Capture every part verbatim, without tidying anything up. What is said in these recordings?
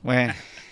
Bueno,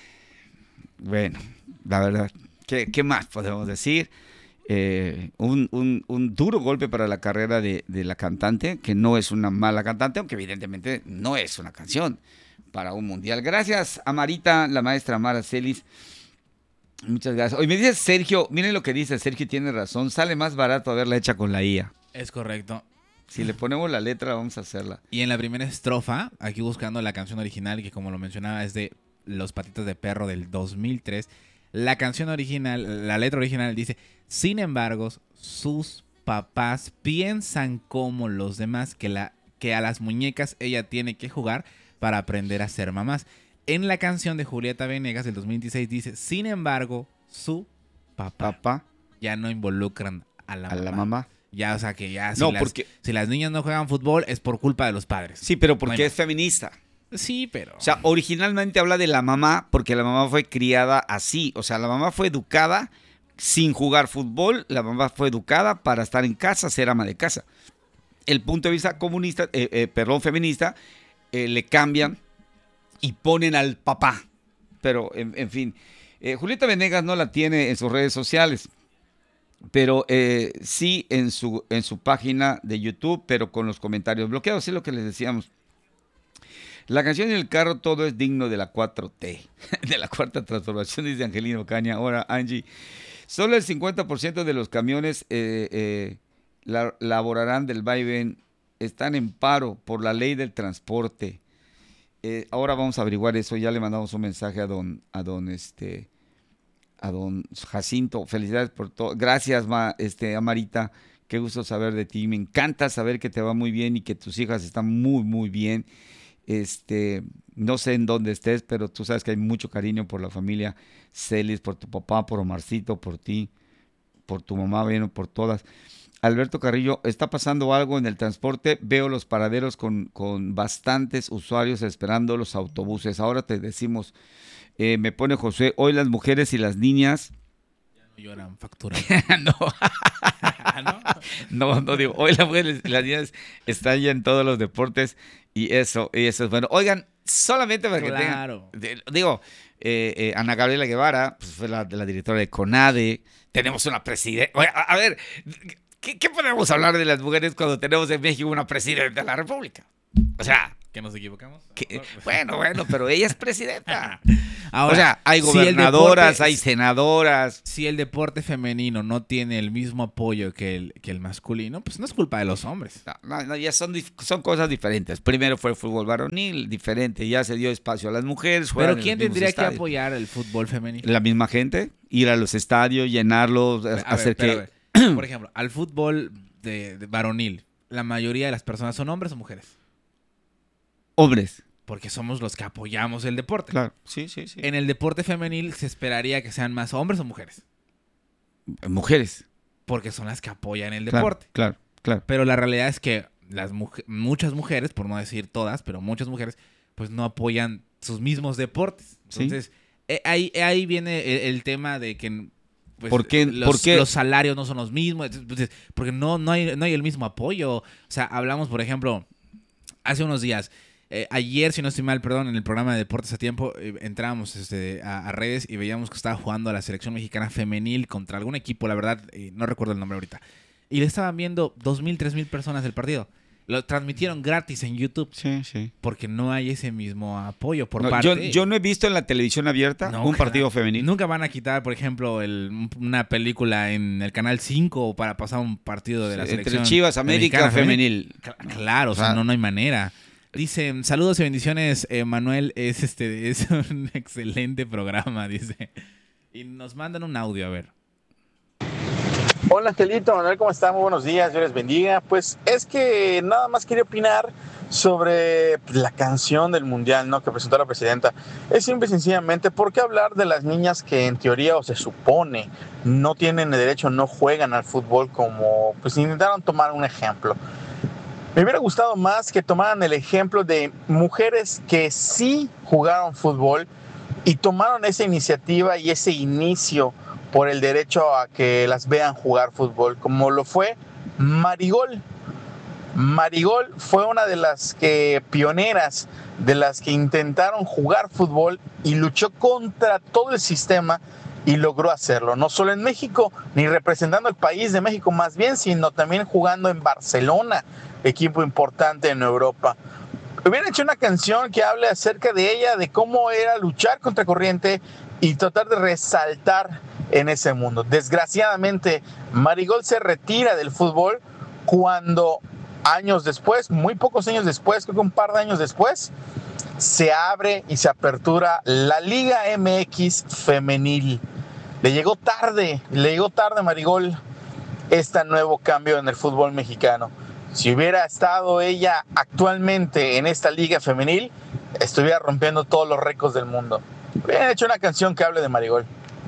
bueno, la verdad, ¿qué, qué más podemos decir? Eh, un, un, un duro golpe para la carrera de, de la cantante, que no es una mala cantante, aunque evidentemente no es una canción para un mundial. Gracias a Marita, la maestra Mara Celis. Muchas gracias. Hoy me dice Sergio, miren lo que dice Sergio, tiene razón, sale más barato haberla hecha con la I A. Es correcto. Si le ponemos la letra, vamos a hacerla. Y en la primera estrofa, aquí buscando la canción original, que como lo mencionaba es de Los Patitas de Perro del dos mil tres, la canción original, la letra original dice: sin embargo, sus papás piensan como los demás que, la, que a las muñecas ella tiene que jugar para aprender a ser mamás. En la canción de Julieta Venegas del dos mil dieciséis dice: sin embargo, su papá, Papá ya no involucran a la a mamá. la mamá. Ya, o sea que ya si, No, las, porque- si las niñas no juegan fútbol es por culpa de los padres. Sí, pero porque Bueno. es feminista. Sí, pero... O sea, originalmente habla de la mamá porque la mamá fue criada así. O sea, la mamá fue educada sin jugar fútbol. La mamá fue educada para estar en casa, ser ama de casa. El punto de vista comunista, eh, eh, perdón, feminista, eh, le cambian y ponen al papá. Pero, en, en fin, eh, Julieta Venegas no la tiene en sus redes sociales, pero eh, sí en su, en su página de YouTube, pero con los comentarios bloqueados. Es lo que les decíamos. La canción y el carro, todo es digno de la cuatro T, de la cuarta transformación, dice Angelino Caña. Ahora, Angie, solo el cincuenta por ciento de los camiones eh, eh, la, laborarán del vaivén, están en paro por la ley del transporte. Eh, ahora vamos a averiguar eso, ya le mandamos un mensaje a don, a don, este, a don Jacinto. Felicidades por todo. Gracias, ma, este, Amarita, qué gusto saber de ti. Me encanta saber que te va muy bien y que tus hijas están muy, muy bien. Este, no sé en dónde estés, pero tú sabes que hay mucho cariño por la familia Celis, por tu papá, por Omarcito, por ti, por tu mamá, bueno, por todas. Alberto Carrillo, está pasando algo en el transporte, veo los paraderos con, con bastantes usuarios esperando los autobuses. Ahora te decimos, eh, me pone José, hoy las mujeres y las niñas... No lloran, facturan. no. ¿No? no, no digo, hoy las mujeres y las niñas están ya en todos los deportes y eso, y eso es bueno. Oigan, solamente para Claro. que tengan, digo, eh, eh, Ana Gabriela Guevara, pues fue la, la directora de CONADE, tenemos una presidenta, a, a ver, ¿qué, ¿qué podemos hablar de las mujeres cuando tenemos en México una presidenta de la República? O sea... ¿Que nos equivocamos? Que, bueno, bueno, pero ella es presidenta. Ahora, o sea, hay si el gobernadoras, deporte- hay senadoras. Si el deporte femenino no tiene el mismo apoyo que el, que el masculino, pues no es culpa de los hombres. No, no, no, ya son, dif- son cosas diferentes. Primero fue el fútbol varonil, diferente. Ya se dio espacio a las mujeres. Pero juegan en ¿quién los mismos tendría que estadios. apoyar el fútbol femenino? La misma gente, ir a los estadios, llenarlos, A ver, hacer pero, que... a ver, por ejemplo, al fútbol de, de varonil, ¿la mayoría de las personas son hombres o mujeres? Hombres. Porque somos los que apoyamos el deporte. Claro, sí, sí, sí. En el deporte femenil se esperaría que sean más hombres o mujeres. Mujeres. Porque son las que apoyan el Claro, deporte. claro, claro. Pero la realidad es que las muj- muchas mujeres, por no decir todas, pero muchas mujeres, pues no apoyan sus mismos deportes. Sí. Entonces, eh, ahí, ahí viene el, el tema de que pues, ¿Por qué- los, por qué? los salarios no son los mismos. Entonces, porque no, no, hay, no hay el mismo apoyo. O sea, hablamos, por ejemplo, hace unos días, eh, ayer, si no estoy mal, perdón, en el programa de Deportes a Tiempo, eh, entrábamos este, a, a redes y veíamos que estaba jugando a la selección mexicana femenil contra algún equipo, la verdad, eh, no recuerdo el nombre ahorita. Y le estaban viendo dos mil, tres mil personas el partido. Lo transmitieron gratis en YouTube Sí, sí. porque no hay ese mismo apoyo por No, parte... yo, yo no he visto en la televisión abierta No, un partido claro. femenino. Nunca van a quitar, por ejemplo, el- una película en el Canal cinco para pasar un partido de la Entre selección Chivas, América, mexicana femenil. Cla- Claro, o sea, O sea, no, no hay manera. Dicen, saludos y bendiciones, eh, Manuel, es este es un excelente programa, dice. Y nos mandan un audio, a ver. Hola Angelito, Manuel, ¿cómo están? Muy buenos días, Dios les bendiga. Pues es que nada más quería opinar sobre la canción del Mundial, ¿no?, que presentó la presidenta. Es simple y sencillamente, ¿por qué hablar de las niñas que en teoría o se supone no tienen el derecho, no juegan al fútbol, como pues intentaron tomar un ejemplo? Me hubiera gustado más que tomaran el ejemplo de mujeres que sí jugaron fútbol y tomaron esa iniciativa y ese inicio por el derecho a que las vean jugar fútbol, como lo fue Marigol. Marigol fue una de las que pioneras, de las que intentaron jugar fútbol y luchó contra todo el sistema y logró hacerlo, no solo en México, ni representando el país de México más bien, sino también jugando en Barcelona, equipo importante en Europa. Hubiera hecho una canción que hable acerca de ella, de cómo era luchar contra corriente y tratar de resaltar en ese mundo. Desgraciadamente, Marigol se retira del fútbol cuando años después, muy pocos años después, creo que un par de años después, se abre y se apertura la Liga M X femenil. Le llegó tarde, le llegó tarde a Marigol este nuevo cambio en el fútbol mexicano. Si hubiera estado ella actualmente en esta liga femenil, estuviera rompiendo todos los récords del mundo. Hubieran hecho una canción que hable de Marigol.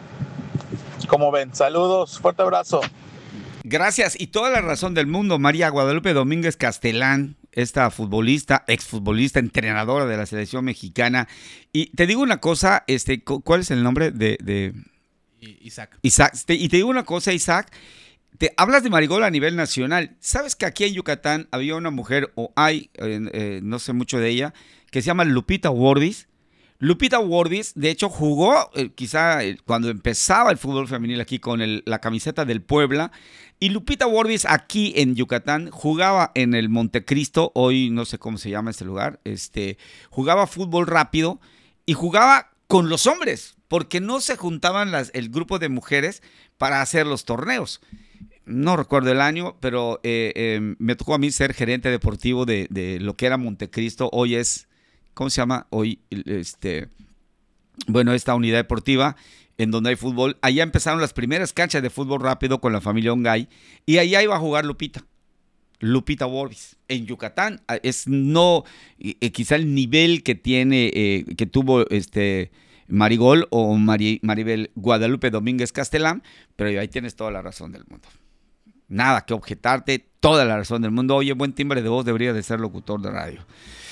Como ven, saludos, fuerte abrazo. Gracias, y toda la razón del mundo. María Guadalupe Domínguez Castelán, esta futbolista, exfutbolista, entrenadora de la selección mexicana. Y te digo una cosa, este, ¿cuál es el nombre de...? de... Isaac. Isaac. Y te digo una cosa, Isaac, te hablas de Marigol a nivel nacional. ¿Sabes que aquí en Yucatán había una mujer, o hay, eh, eh, no sé mucho de ella, que se llama Lupita Wordis? Lupita Wordis, de hecho, jugó eh, quizá eh, cuando empezaba el fútbol femenil aquí con el, la camiseta del Puebla. Y Lupita Wordis aquí en Yucatán jugaba en el Montecristo, hoy no sé cómo se llama este lugar, este, jugaba fútbol rápido y jugaba con los hombres, porque no se juntaban las, el grupo de mujeres para hacer los torneos. No recuerdo el año, pero eh, eh, me tocó a mí ser gerente deportivo de, de lo que era Montecristo. Hoy es, ¿cómo se llama? Hoy, este, bueno, esta unidad deportiva en donde hay fútbol. Allá empezaron las primeras canchas de fútbol rápido con la familia Ongay, y allá iba a jugar Lupita. Lupita Wordis, en Yucatán. Es no, eh, quizá el nivel que tiene, eh, que tuvo este Marigol o Mari, Maribel Guadalupe Domínguez Castelán, pero ahí tienes toda la razón del mundo. Nada que objetarte, toda la razón del mundo. Oye, buen timbre de voz, debería de ser locutor de radio.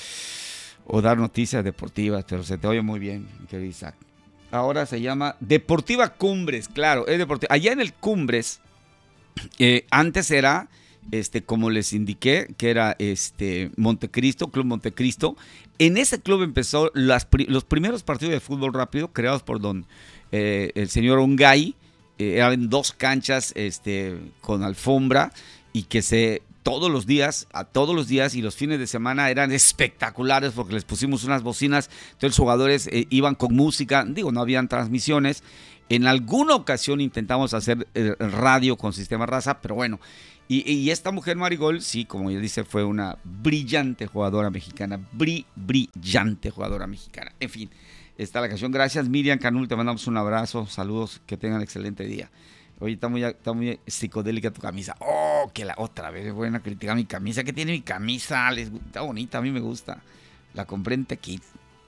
O dar noticias deportivas, pero se te oye muy bien, querido Isaac. Ahora se llama Deportiva Cumbres, claro, es deportiva. Allá en el Cumbres, eh, antes era, este, como les indiqué, que era este Montecristo, Club Montecristo. En ese club empezó las, los primeros partidos de fútbol rápido creados por don eh, el señor Ongay. Eh, eran dos canchas este, con alfombra y que se todos los días, a todos los días y los fines de semana eran espectaculares porque les pusimos unas bocinas, entonces los jugadores eh, iban con música, digo, no habían transmisiones. En alguna ocasión intentamos hacer eh, radio con Sistema Raza, pero bueno, y, y esta mujer Marigol, sí, como ella dice, fue una brillante jugadora mexicana, bri, brillante jugadora mexicana, en fin. Está la canción. Gracias, Miriam Canul, te mandamos un abrazo, saludos, que tengan excelente día. Oye, está muy, está muy psicodélica tu camisa. Oh, que la otra vez voy a criticar mi camisa. ¿Qué tiene mi camisa? Les, está bonita, a mí me gusta. La compré en Tequit,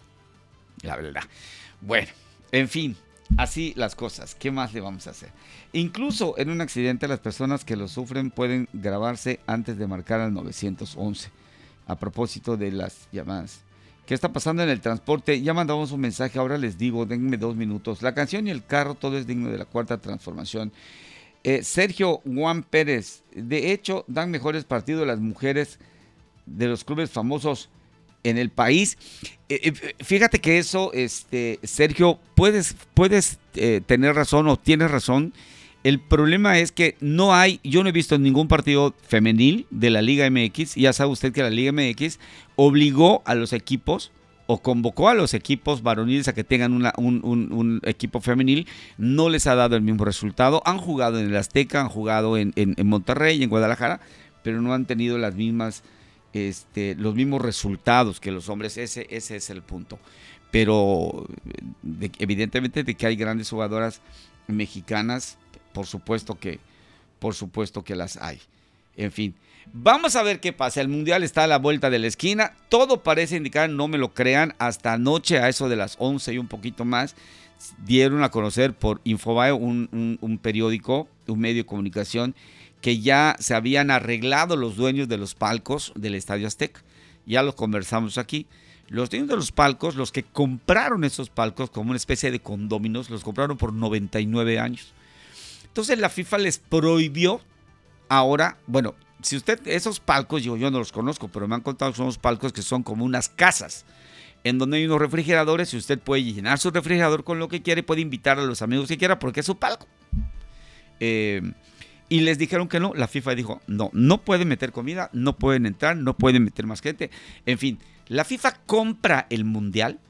la verdad. Bueno, en fin, así las cosas. ¿Qué más le vamos a hacer? Incluso en un accidente las personas que lo sufren pueden grabarse antes de marcar al nueve once. A propósito de las llamadas. ¿Qué está pasando en el transporte? Ya mandamos un mensaje, ahora les digo, denme dos minutos. La canción y el carro, todo es digno de la cuarta transformación. Eh, Sergio Juan Pérez, de hecho, dan mejores partidos las mujeres de los clubes famosos en el país. Eh, eh, fíjate que eso, este, Sergio, puedes, puedes eh, tener razón o tienes razón. El problema es que no hay, yo no he visto ningún partido femenil de la Liga M X. Ya sabe usted que la Liga M X obligó a los equipos o convocó a los equipos varoniles a que tengan una, un, un, un equipo femenil. No les ha dado el mismo resultado. Han jugado en el Azteca, han jugado en, en, en Monterrey, en Guadalajara, pero no han tenido las mismas, este, los mismos resultados que los hombres. Ese, ese es el punto. Pero de, evidentemente de que hay grandes jugadoras mexicanas, por supuesto que, por supuesto que las hay. En fin, vamos a ver qué pasa. El Mundial está a la vuelta de la esquina. Todo parece indicar, no me lo crean, hasta anoche a eso de las once y un poquito más, dieron a conocer por Infobae, un, un, un periódico, un medio de comunicación, que ya se habían arreglado los dueños de los palcos del Estadio Azteca. Ya los conversamos aquí. Los dueños de los palcos, los que compraron esos palcos como una especie de condóminos, los compraron por noventa y nueve años. Entonces la FIFA les prohibió ahora, bueno, si usted, esos palcos, yo, yo no los conozco, pero me han contado que son unos palcos que son como unas casas, en donde hay unos refrigeradores y usted puede llenar su refrigerador con lo que quiere y puede invitar a los amigos que quiera porque es su palco. Eh, y les dijeron que no, la FIFA dijo, no, no pueden meter comida, no pueden entrar, no pueden meter más gente. En fin, la FIFA compra el mundial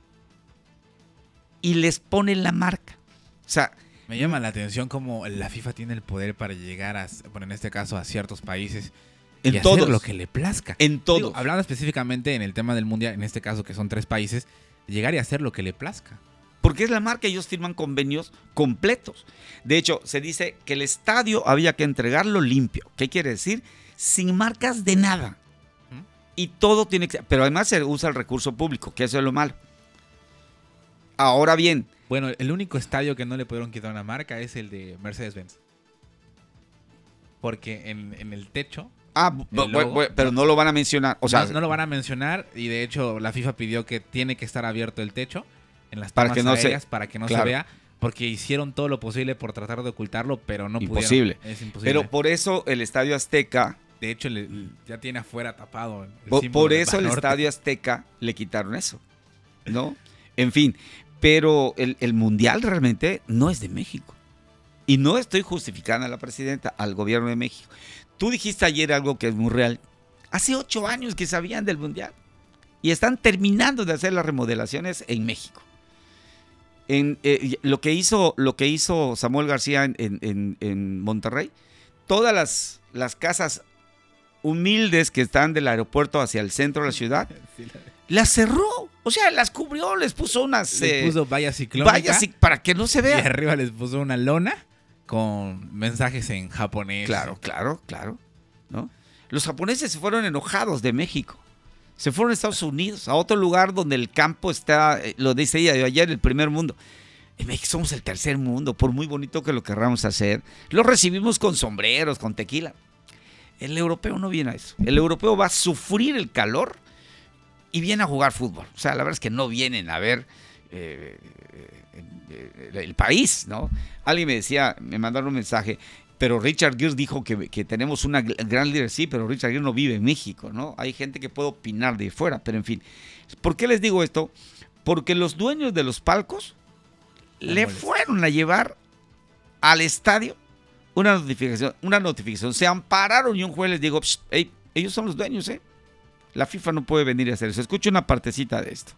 y les pone la marca. O sea, me llama la atención cómo la FIFA tiene el poder para llegar a, bueno, en este caso, a ciertos países en y todos, hacer lo que le plazca. En todos. Digo, hablando específicamente en el tema del mundial, en este caso que son tres países, llegar y hacer lo que le plazca. Porque es la marca, ellos firman convenios completos. De hecho, se dice que el estadio había que entregarlo limpio. ¿Qué quiere decir? Sin marcas de nada. ¿Mm? Y todo tiene que ser, pero además se usa el recurso público, que eso es lo malo. Ahora bien, bueno, el único estadio que no le pudieron quitar una marca es el de Mercedes-Benz. Porque en, en el techo... Ah, el logo, bu- bu- pero no lo van a mencionar. O sea, no, no lo van a mencionar y de hecho la FIFA pidió que tiene que estar abierto el techo en las para tomas que no aéreas se, para que no claro. se vea. Porque hicieron todo lo posible por tratar de ocultarlo, pero no imposible. pudieron. Es imposible. Pero por eso el Estadio Azteca... De hecho, le, ya tiene afuera tapado el Por, por eso el Estadio Azteca le quitaron eso, ¿no? En fin... Pero el, el Mundial realmente no es de México. Y no estoy justificando a la presidenta, al gobierno de México. Tú dijiste ayer algo que es muy real. Hace ocho años que sabían del Mundial. Y están terminando de hacer las remodelaciones en México. En, eh, lo, que hizo, lo que hizo Samuel García en, en, en Monterrey, todas las, las casas humildes que están del aeropuerto hacia el centro de la ciudad, las cerró. O sea, las cubrió, les puso unas... Les eh, puso valla ciclónica. Vallas para que no se vea. Y arriba les puso una lona con mensajes en japonés. Claro, claro, claro. ¿No? Los japoneses se fueron enojados de México. Se fueron a Estados Unidos, a otro lugar donde el campo está, eh, lo dice ella ayer, el primer mundo. En México somos el tercer mundo, por muy bonito que lo querramos hacer. Lo recibimos con sombreros, con tequila. El europeo no viene a eso. El europeo va a sufrir el calor y viene a jugar fútbol. O sea, la verdad es que no vienen a ver eh, eh, el país, ¿no? Alguien me decía, me mandaron un mensaje, pero Richard Gere dijo que, que tenemos una gran líder. Sí, pero Richard Gere no vive en México, ¿no? Hay gente que puede opinar de fuera, pero en fin. ¿Por qué les digo esto? Porque los dueños de los palcos le fueron a llevar al estadio una notificación, una notificación. Se ampararon y un juez les dijo, hey, ellos son los dueños, ¿eh? La FIFA no puede venir a hacer eso. Escucha una partecita de esto.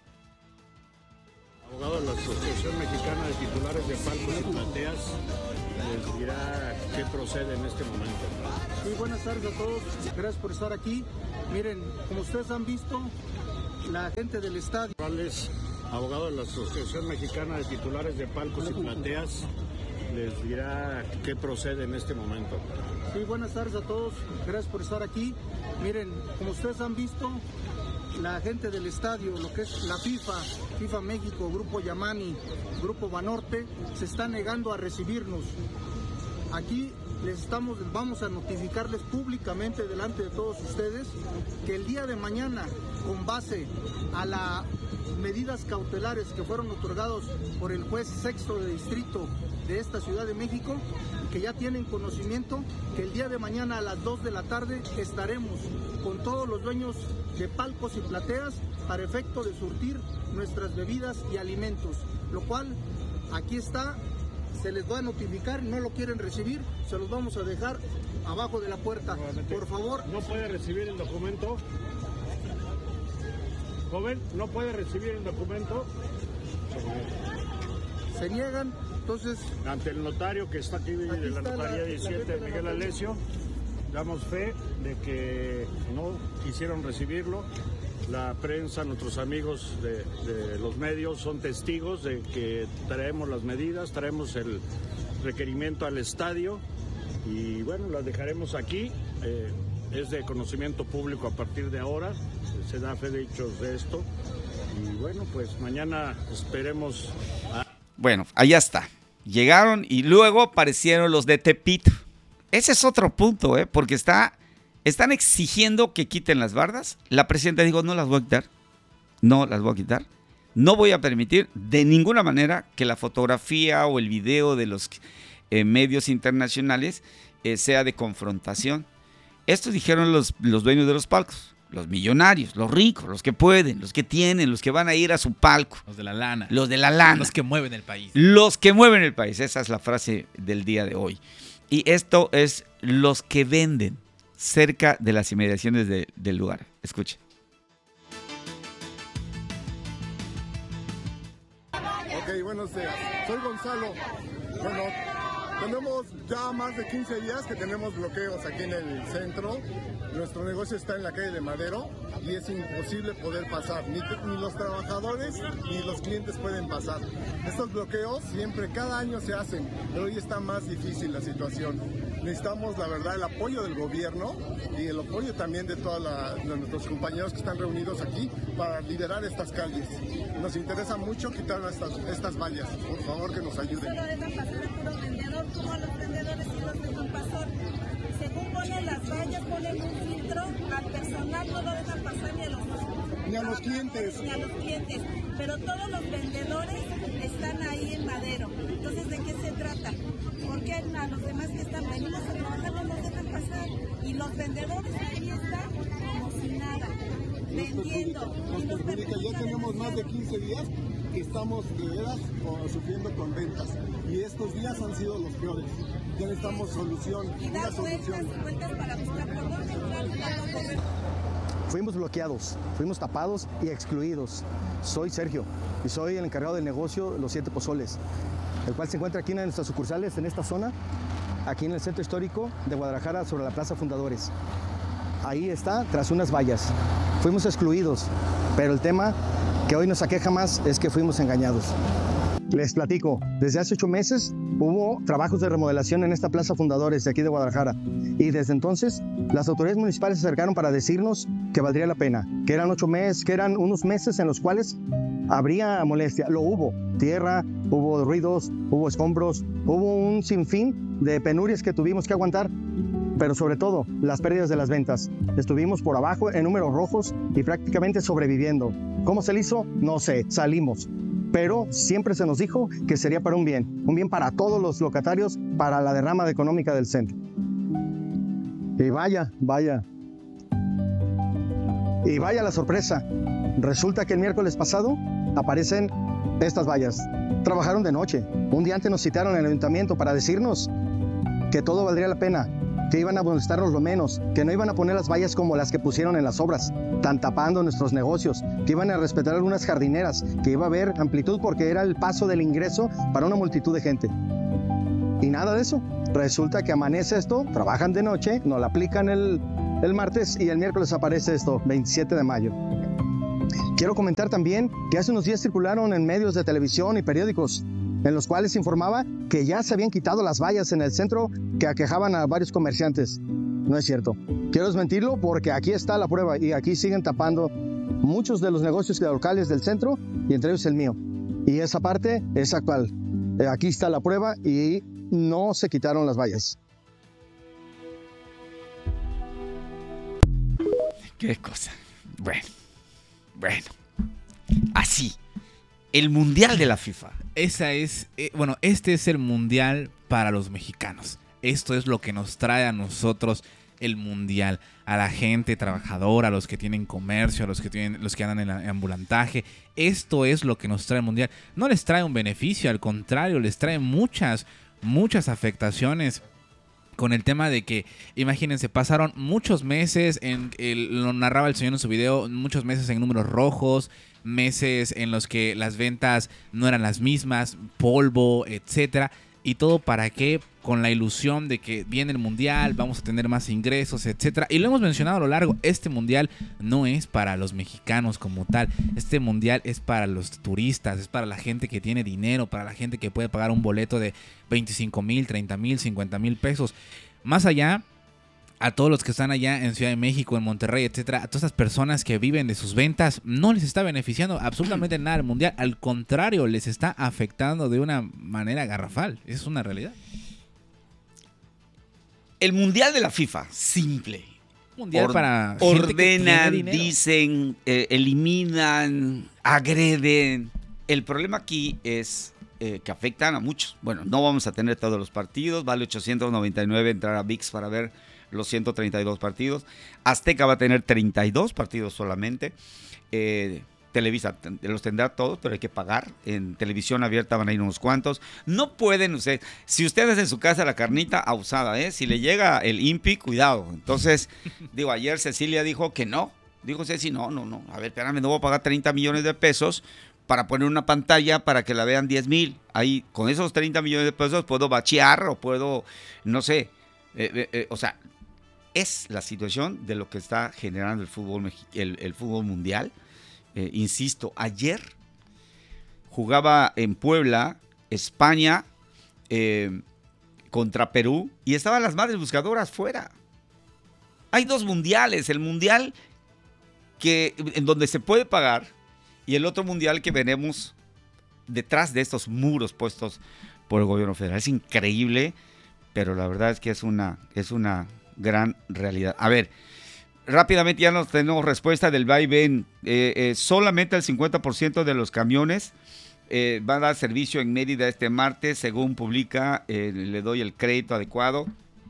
Abogado de la Asociación Mexicana de Titulares de Palcos y Plateas les dirá qué procede en este momento. Sí, buenas tardes a todos. Gracias por estar aquí. Miren, como ustedes han visto, la gente del estadio... Abogado de la Asociación Mexicana de Titulares de Palcos y Plateas les dirá qué procede en este momento. Sí, buenas tardes a todos. Gracias por estar aquí. Miren, como ustedes han visto, la gente del estadio, lo que es la FIFA, FIFA México, Grupo Yamani, Grupo Banorte, se está negando a recibirnos. Aquí les estamos, vamos a notificarles públicamente delante de todos ustedes que el día de mañana, con base a las medidas cautelares que fueron otorgados por el juez sexto de distrito de esta Ciudad de México, que ya tienen conocimiento, que el día de mañana a las dos de la tarde estaremos con todos los dueños de palcos y plateas para efecto de surtir nuestras bebidas y alimentos, lo cual aquí está, se les va a notificar, no lo quieren recibir, se los vamos a dejar abajo de la puerta. Por favor. ¿No puede recibir el documento? Joven, ¿no puede recibir el documento? Se niegan, entonces... Ante el notario que está aquí, aquí de la notaría diecisiete, la Miguel Alessio, damos fe de que no quisieron recibirlo. La prensa, nuestros amigos de, de los medios son testigos de que traemos las medidas, traemos el requerimiento al estadio y bueno, las dejaremos aquí. Eh, es de conocimiento público a partir de ahora, se da fe de hechos de esto y bueno, pues mañana esperemos a... Bueno, allá está. Llegaron y luego aparecieron los de Tepito. Ese es otro punto, ¿eh? Porque está, están exigiendo que quiten las bardas. La presidenta dijo, no las voy a quitar. No las voy a quitar. No voy a permitir de ninguna manera que la fotografía o el video de los eh, medios internacionales eh, sea de confrontación. Esto dijeron los, los dueños de los palcos, los millonarios, los ricos, los que pueden, los que tienen, los que van a ir a su palco. Los de la lana. Los de la lana. Los que mueven el país. Los que mueven el país. Esa es la frase del día de hoy. Y esto es los que venden cerca de las inmediaciones de, del lugar. Escuchen. Ok, buenos días. Soy Gonzalo. Bueno, tenemos ya más de quince días que tenemos bloqueos aquí en el centro. Nuestro negocio está en la calle de Madero y es imposible poder pasar. Ni, ni los trabajadores ni los clientes pueden pasar. Estos bloqueos siempre, cada año se hacen, pero hoy está más difícil la situación. Necesitamos, la verdad, el apoyo del gobierno y el apoyo también de todos nuestros compañeros que están reunidos aquí para liberar estas calles. Nos interesa mucho quitar estas, estas vallas. Por favor, que nos ayuden. No dejan pasar a puro vendedor, como a los vendedores y los dejan pasar. Según ponen las vallas, ponen un filtro, al personal no lo dejan pasar ni a los, ni a los clientes. Ni a los clientes. Pero todos los vendedores están ahí en Madero. Entonces, ¿de qué se trata? Porque a los demás que están venimos a trabajar no nos dejan pasar. Y los vendedores ahí están como si nada, vendiendo. Nos perjudica, ya tenemos más de quince días que estamos de veras sufriendo con ventas. Y estos días han sido los peores. Ya necesitamos solución, y una dar solución. vueltas y vueltas para buscar por dónde entrar y para dónde. Fuimos bloqueados, fuimos tapados y excluidos. Soy Sergio y soy el encargado del negocio Los Siete Pozoles, el cual se encuentra aquí en nuestras sucursales, en esta zona, aquí en el centro histórico de Guadalajara, sobre la Plaza Fundadores. Ahí está, tras unas vallas. Fuimos excluidos, pero el tema que hoy nos aqueja más es que fuimos engañados. Les platico, desde hace ocho meses hubo trabajos de remodelación en esta Plaza Fundadores de aquí de Guadalajara y desde entonces las autoridades municipales se acercaron para decirnos que valdría la pena, que eran ocho meses, que eran unos meses en los cuales habría molestia. Lo hubo, tierra, hubo ruidos, hubo escombros, hubo un sinfín de penurias que tuvimos que aguantar, pero sobre todo las pérdidas de las ventas. Estuvimos por abajo en números rojos y prácticamente sobreviviendo. ¿Cómo se le hizo? No sé, salimos. Pero siempre se nos dijo que sería para un bien, un bien para todos los locatarios, para la derrama económica del centro. Y vaya, vaya. Y vaya la sorpresa. Resulta que el miércoles pasado aparecen estas vallas. Trabajaron de noche. Un día antes nos citaron en el ayuntamiento para decirnos que todo valdría la pena, que iban a molestarnos lo menos, que no iban a poner las vallas como las que pusieron en las obras, tan tapando nuestros negocios, que iban a respetar algunas jardineras, que iba a haber amplitud porque era el paso del ingreso para una multitud de gente. Y nada de eso. Resulta que amanece esto, trabajan de noche, nos la aplican el, el martes y el miércoles aparece esto, veintisiete de mayo. Quiero comentar también que hace unos días circularon en medios de televisión y periódicos en los cuales se informaba que ya se habían quitado las vallas en el centro que aquejaban a varios comerciantes. No es cierto. Quiero desmentirlo porque aquí está la prueba y aquí siguen tapando muchos de los negocios locales del centro y entre ellos el mío. Y esa parte es actual. Aquí está la prueba y no se quitaron las vallas. Qué cosa. Bueno, bueno. Así. El Mundial de la FIFA. Esa es, eh, bueno, este es el Mundial para los mexicanos. Esto es lo que nos trae a nosotros el Mundial, a la gente trabajadora, a los que tienen comercio, a los que tienen, los que andan en el ambulantaje. Esto es lo que nos trae el Mundial. No les trae un beneficio, al contrario, les trae muchas, muchas afectaciones. Con el tema de que, imagínense, pasaron muchos meses, en el, lo narraba el señor en su video, muchos meses en números rojos, meses en los que las ventas no eran las mismas, polvo, etcétera. ¿Y todo para qué? Con la ilusión de que viene el Mundial, vamos a tener más ingresos, etcétera. Y lo hemos mencionado a lo largo, este Mundial no es para los mexicanos como tal. Este Mundial es para los turistas, es para la gente que tiene dinero, para la gente que puede pagar un boleto de veinticinco mil, treinta mil, cincuenta mil pesos. Más allá, a todos los que están allá en Ciudad de México, en Monterrey, etcétera, a todas esas personas que viven de sus ventas, no les está beneficiando absolutamente nada el Mundial. Al contrario, les está afectando de una manera garrafal. Es una realidad. El Mundial de la FIFA, simple. Mundial Or- para gente que tiene ordenan, dinero. dicen, eh, eliminan, agreden. El problema aquí es eh, que afectan a muchos. Bueno, no vamos a tener todos los partidos. Vale ochocientos noventa y nueve entrar a V I X para ver los ciento treinta y dos partidos. Azteca va a tener treinta y dos partidos solamente. Eh, Televisa los tendrá todos, pero hay que pagar. En televisión abierta van a ir unos cuantos. No pueden ustedes, si ustedes en su casa la carnita abusada, ¿eh? Si le llega el I N P I, cuidado. Entonces, digo, ayer Cecilia dijo que no. Dijo Ceci, no, no, no. A ver, espérame, no voy a pagar treinta millones de pesos para poner una pantalla para que la vean diez mil. Ahí, con esos treinta millones de pesos puedo bachear o puedo, no sé. Eh, eh, eh, o sea, es la situación de lo que está generando el fútbol, el, el fútbol mundial. Eh, insisto, ayer jugaba en Puebla, España, eh, contra Perú, y estaban las madres buscadoras fuera. Hay dos mundiales, el mundial que, en donde se puede pagar y el otro mundial que veremos detrás de estos muros puestos por el gobierno federal. Es increíble, pero la verdad es que es una, es una gran realidad. A ver, rápidamente ya nos tenemos respuesta del va y ven. Eh, eh, solamente el cincuenta por ciento de los camiones eh, van a dar servicio en Mérida este martes, según publica, eh, le doy el crédito adecuado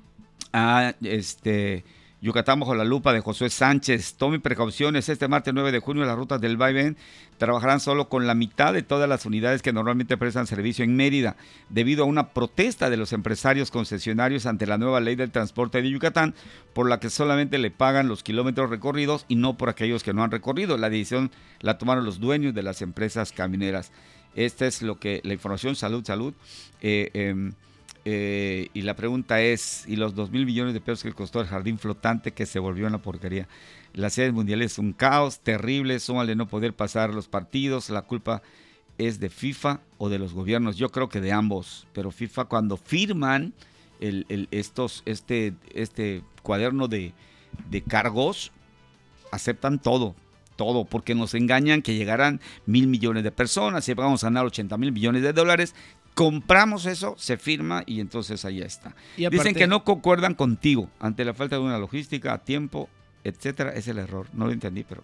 a este Yucatán bajo la lupa de Josué Sánchez. Tome precauciones, este martes nueve de junio las rutas del va y ven trabajarán solo con la mitad de todas las unidades que normalmente prestan servicio en Mérida, debido a una protesta de los empresarios concesionarios ante la nueva ley del transporte de Yucatán, por la que solamente le pagan los kilómetros recorridos y no por aquellos que no han recorrido. La decisión la tomaron los dueños de las empresas camioneras. Esta es lo que la información. Salud, salud. Eh, eh, Eh, y la pregunta es, ¿y los dos mil millones de pesos que costó el jardín flotante que se volvió en la porquería? Las sedes mundiales es un caos terrible, súmale no poder pasar los partidos, la culpa es de FIFA o de los gobiernos. Yo creo que de ambos, pero FIFA cuando firman el, el, estos, este, este cuaderno de, de cargos, aceptan todo. Todo, porque nos engañan que llegarán mil millones de personas y vamos a ganar ochenta mil millones de dólares. Compramos eso, se firma y entonces ahí está. Y aparte, dicen que no concuerdan contigo ante la falta de una logística a tiempo, etcétera. Es el error. No lo entendí, pero...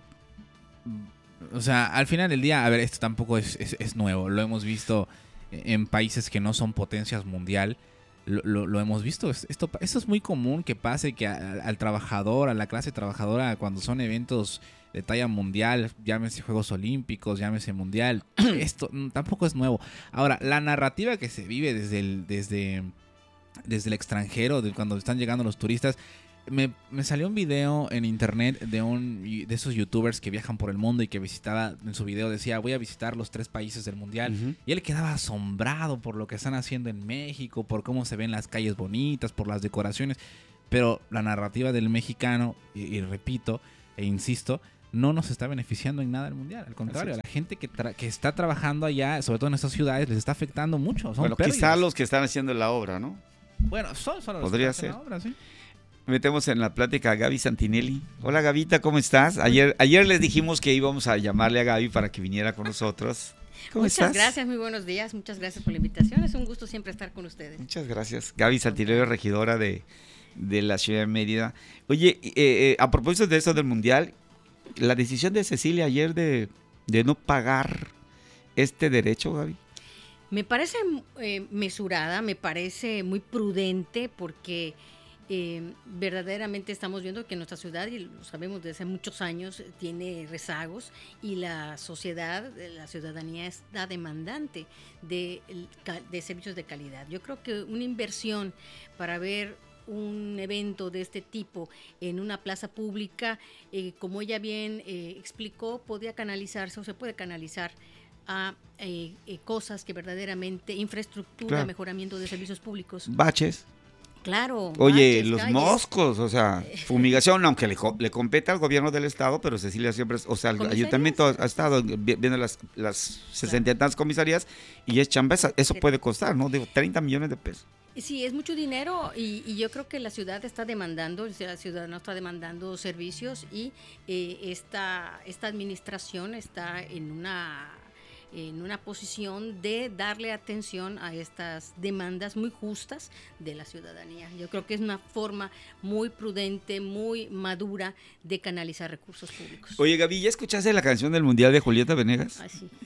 O sea, al final del día, a ver, esto tampoco es, es, es nuevo. Lo hemos visto en países que no son potencias mundial. Lo, lo, lo hemos visto. Esto, esto es muy común que pase, que a, al trabajador, a la clase trabajadora, cuando son eventos de talla mundial, llámese Juegos Olímpicos, llámese Mundial, esto tampoco es nuevo. Ahora, la narrativa que se vive desde el, desde, desde el extranjero, de cuando están llegando los turistas, me, me salió un video en internet de un de esos youtubers que viajan por el mundo y que visitaba, en su video decía, voy a visitar los tres países del mundial, uh-huh. Y él quedaba asombrado por lo que están haciendo en México, por cómo se ven las calles bonitas, por las decoraciones, pero la narrativa del mexicano, y, y repito e insisto, no nos está beneficiando en nada el mundial. Al contrario, a la gente que, tra- que está trabajando allá, sobre todo en estas ciudades, les está afectando mucho. Son bueno, pérdidas. Quizá los que están haciendo la obra, ¿no? Bueno, son solo los Podría que ser. hacen la obra, ¿sí? Metemos en la plática a Gaby Santinelli. Hola, Gavita, ¿cómo estás? Ayer, ayer les dijimos que íbamos a llamarle a Gaby para que viniera con nosotros. ¿Cómo muchas estás? gracias, muy buenos días. Muchas gracias por la invitación. Es un gusto siempre estar con ustedes. Muchas gracias. Gaby Santinelli, regidora de, de la ciudad de Mérida. Oye, eh, eh, a propósito de eso del mundial, la decisión de Cecilia ayer de, de no pagar este derecho, Gaby. Me parece eh, mesurada, me parece muy prudente porque eh, verdaderamente estamos viendo que nuestra ciudad, y lo sabemos desde hace muchos años, tiene rezagos y la sociedad, la ciudadanía está demandante de, de servicios de calidad. Yo creo que una inversión para ver un evento de este tipo en una plaza pública, eh, como ella bien eh, explicó, podía canalizarse o se puede canalizar a eh, eh, cosas que verdaderamente, infraestructura, claro. Mejoramiento de servicios públicos. Baches. Claro. Oye, baches, los calles. moscos, o sea, fumigación, aunque le, le compete al gobierno del estado, pero Cecilia siempre, o sea, el ayuntamiento ha, ha estado viendo las, las sesenta y tantas comisarías y es chamba, eso puede costar, ¿no? Digo, treinta millones de pesos. Sí, es mucho dinero y, y yo creo que la ciudad está demandando, la ciudadana está demandando servicios y eh, esta, esta administración está en una, en una posición de darle atención a estas demandas muy justas de la ciudadanía. Yo creo que es una forma muy prudente, muy madura de canalizar recursos públicos. Oye, Gaby, ¿ya escuchaste la canción del Mundial de Julieta Venegas? Ah, sí.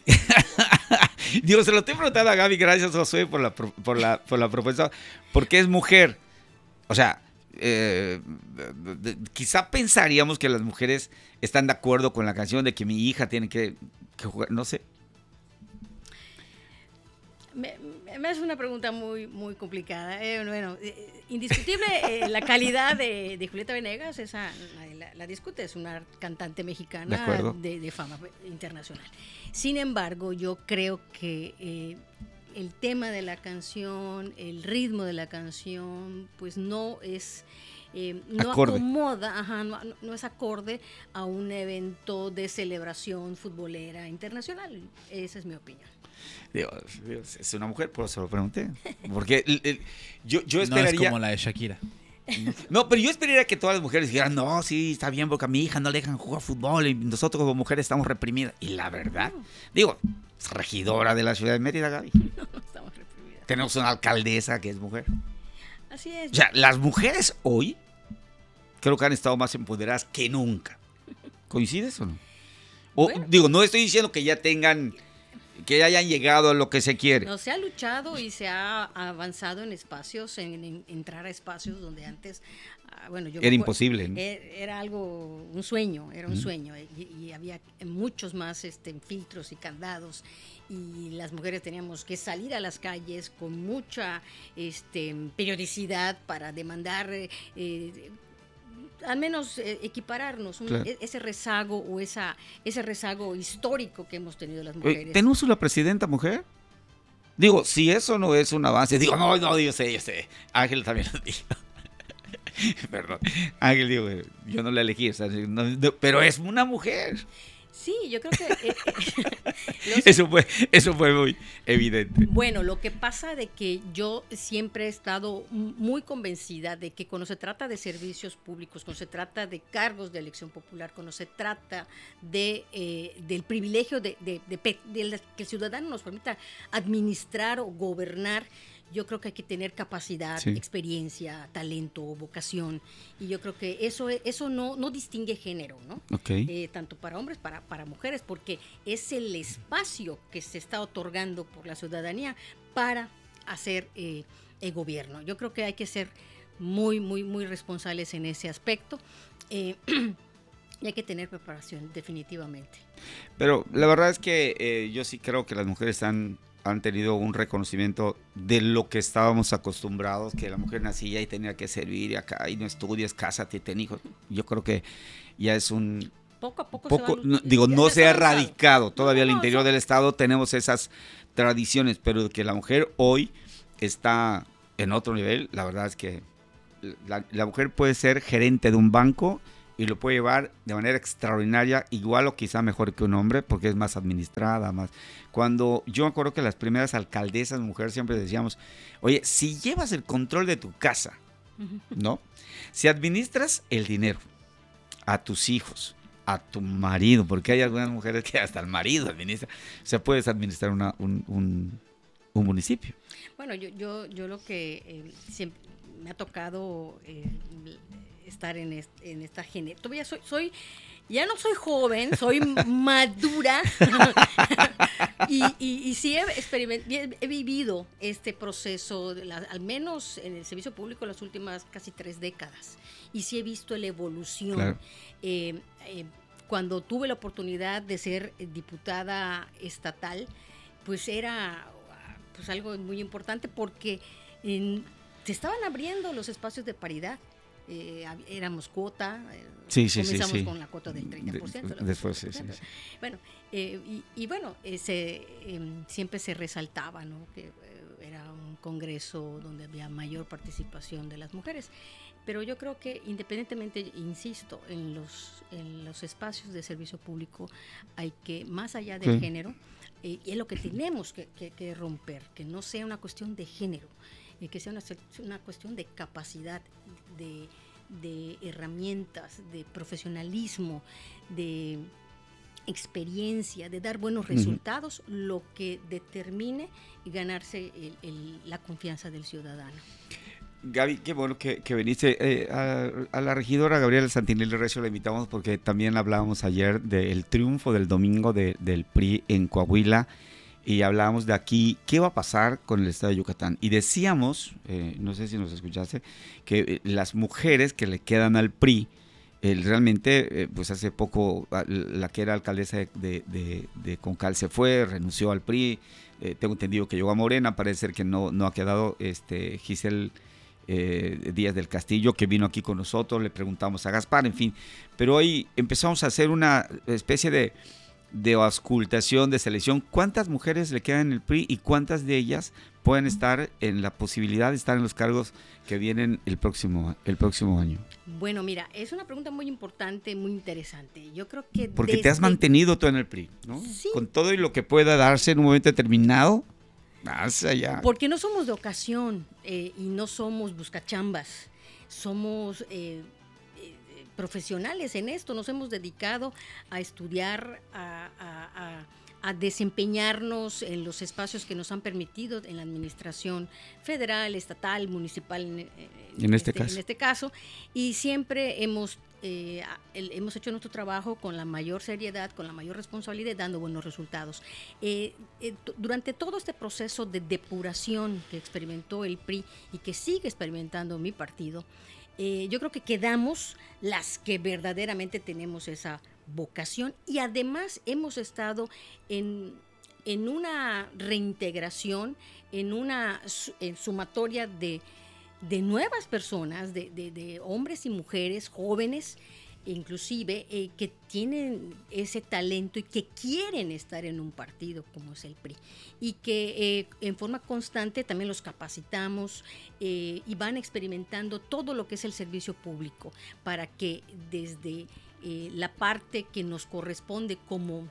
Digo, se lo estoy preguntando a Gaby, gracias Josué por la, por la, por la propuesta, porque es mujer. O sea, eh, de, de, quizá pensaríamos que las mujeres están de acuerdo con la canción de que mi hija tiene que, que jugar, no sé. Me, me hace una pregunta muy muy complicada. Eh, bueno, eh, indiscutible eh, la calidad de, de Julieta Venegas, esa la, la, la discute, es una cantante mexicana de, de, de fama internacional. Sin embargo, yo creo que eh, el tema de la canción, el ritmo de la canción, pues no es... Eh, no acorde. acomoda, ajá, no, no es acorde a un evento de celebración futbolera internacional. Esa es mi opinión. Dios, Dios, es una mujer, por eso lo pregunté. Porque el, el, yo, yo esperaría... No es como la de Shakira. No, pero yo esperaría que todas las mujeres dijeran, no, sí, está bien, porque a mi hija no le dejan jugar fútbol y nosotros como mujeres estamos reprimidas. Y la verdad, no. digo, es regidora de la ciudad de Mérida, Gaby. No, no estamos reprimidas. Tenemos una alcaldesa que es mujer. Así es. O sea, las mujeres hoy creo que han estado más empoderadas que nunca. ¿Coincides o no? O, bueno. Digo, no estoy diciendo que ya tengan... que hayan llegado a lo que se quiere. No, se ha luchado y se ha avanzado en espacios, en, en entrar a espacios donde antes, uh, bueno, yo era imposible, ¿no? Era algo, un sueño, era un uh-huh. sueño, y, y había muchos más este, filtros y candados, y las mujeres teníamos que salir a las calles con mucha este, periodicidad para demandar... Eh, al menos eh, equipararnos, un, claro. ese rezago o esa ese rezago histórico que hemos tenido las mujeres. Oye, ¿tenemos una presidenta mujer? Digo, si eso no es un avance, digo, no, no, yo sé, yo sé. Ángel también lo dijo. Perdón. Ángel, digo, yo no la elegí, o sea, no, no, pero es una mujer. Sí, yo creo que... Eh, los... eso, fue, eso fue muy evidente. Bueno, lo que pasa de que yo siempre he estado muy convencida de que cuando se trata de servicios públicos, cuando se trata de cargos de elección popular, cuando se trata de, eh, del privilegio de, de, de, de, de que el ciudadano nos permita administrar o gobernar, yo creo que hay que tener capacidad, sí. experiencia, talento, vocación, y yo creo que eso eso no, no distingue género, ¿no? Okay. Eh, tanto para hombres, para, para mujeres, porque es el espacio que se está otorgando por la ciudadanía para hacer eh, el gobierno. Yo creo que hay que ser muy, muy, muy responsables en ese aspecto. Eh, y hay que tener preparación, definitivamente. Pero la verdad es que eh, yo sí creo que las mujeres están... han tenido un reconocimiento de lo que estábamos acostumbrados, que la mujer nacía y tenía que servir y acá y no estudias, cásate, ten hijos. Yo creo que ya es un... Poco a poco, poco, se va, no, digo, no se ha erradicado. Todavía no, al interior no, del estado tenemos esas tradiciones, pero que la mujer hoy está en otro nivel, la verdad es que la, la mujer puede ser gerente de un banco y lo puede llevar de manera extraordinaria, igual o quizá mejor que un hombre, porque es más administrada, más... Cuando yo me acuerdo que las primeras alcaldesas mujeres siempre decíamos, oye, si llevas el control de tu casa, ¿no? Si administras el dinero a tus hijos, a tu marido, porque hay algunas mujeres que hasta el marido administra, o sea, puedes administrar una, un, un, un municipio. Bueno, yo, yo, yo lo que eh, siempre me ha tocado... Eh, estar en, est, en esta generación. Todavía soy, soy, ya no soy joven, soy madura y, y, y sí he, he, he vivido este proceso, de la, al menos en el servicio público, las últimas casi tres décadas. Y sí he visto la evolución. Claro. Eh, eh, cuando tuve la oportunidad de ser diputada estatal, pues era pues algo muy importante porque en, se estaban abriendo los espacios de paridad. Eh, éramos cuota, eh, sí, sí, comenzamos sí, sí. con la cuota del treinta por ciento. De, después, sí, sí, sí. Bueno, eh, y, y bueno, eh, se, eh, siempre se resaltaba, ¿no? Que eh, era un congreso donde había mayor participación de las mujeres. Pero yo creo que independientemente, insisto, en los, en los espacios de servicio público hay que, más allá del sí. género, eh, y es lo que tenemos que, que, que romper, que no sea una cuestión de género, y que sea una, una cuestión de capacidad, de, de herramientas, de profesionalismo, de experiencia, de dar buenos resultados, uh-huh. lo que determine ganarse el, el, la confianza del ciudadano. Gaby, qué bueno que, que viniste. Eh, a, a la regidora Gabriela Santinelli Recio la invitamos porque también hablábamos ayer del triunfo del domingo de, del P R I en Coahuila. y hablábamos de aquí, ¿qué va a pasar con el estado de Yucatán? Y decíamos, eh, no sé si nos escuchaste, que eh, las mujeres que le quedan al P R I, eh, realmente, eh, pues hace poco la que era alcaldesa de, de, de, de Concal se fue, renunció al P R I, eh, tengo entendido que llegó a Morena, parece ser que no, no ha quedado este, Giselle eh, Díaz del Castillo, que vino aquí con nosotros, le preguntamos a Gaspar, en fin, pero hoy empezamos a hacer una especie de de auscultación, de selección, ¿cuántas mujeres le quedan en el P R I y cuántas de ellas pueden estar en la posibilidad de estar en los cargos que vienen el próximo, el próximo año? Bueno, mira, es una pregunta muy importante, muy interesante. Yo creo que porque desde... te has mantenido tú en el P R I, ¿no? Sí. Con todo y lo que pueda darse en un momento determinado, más allá. Porque no somos de ocasión eh, y no somos buscachambas, somos... Eh, profesionales en esto, nos hemos dedicado a estudiar, a, a, a, a desempeñarnos en los espacios que nos han permitido en la administración federal, estatal, municipal, en, en, en, este, este, caso. en este caso, y siempre hemos, eh, el, hemos hecho nuestro trabajo con la mayor seriedad, con la mayor responsabilidad, dando buenos resultados. Eh, eh, t- durante todo este proceso de depuración que experimentó el P R I y que sigue experimentando mi partido, Eh, yo creo que quedamos las que verdaderamente tenemos esa vocación y además hemos estado en, en una reintegración, en una en sumatoria de, de nuevas personas, de, de, de hombres y mujeres jóvenes, inclusive eh, que tienen ese talento y que quieren estar en un partido como es el P R I y que eh, en forma constante también los capacitamos eh, y van experimentando todo lo que es el servicio público para que desde eh, la parte que nos corresponde como